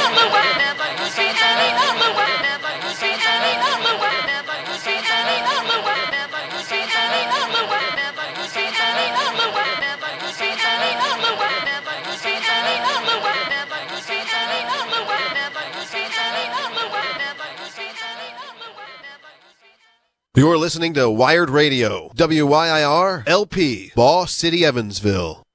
You're listening to Wired Radio, WYIR, LP, Boss City, Evansville.